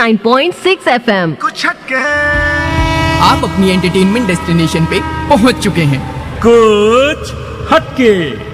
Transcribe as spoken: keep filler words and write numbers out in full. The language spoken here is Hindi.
Nine point six F M. कुछ हटके आप अपनी एंटरटेनमेंट डेस्टिनेशन पे पहुंच चुके हैं। कुछ हटके।